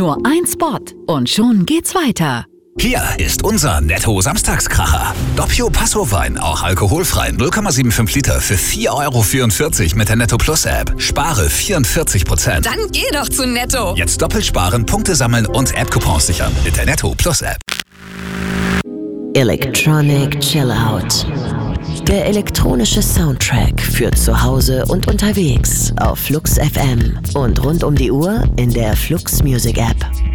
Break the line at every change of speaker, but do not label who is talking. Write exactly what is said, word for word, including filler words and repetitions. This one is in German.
Nur ein Spot und schon geht's weiter.
Hier ist unser Netto-Samstagskracher. Doppio Passo-Wein, auch alkoholfrei, null Komma fünfundsiebzig Liter für vier Euro vierundvierzig mit der Netto Plus App. Spare vierundvierzig Prozent.
Dann geh doch zu Netto.
Jetzt doppelt sparen, Punkte sammeln und App-Coupons sichern mit der Netto Plus App.
Electronic Chill Out. Der elektronische Soundtrack für zu Hause und unterwegs auf Flux F M und rund um die Uhr in der Flux Music App.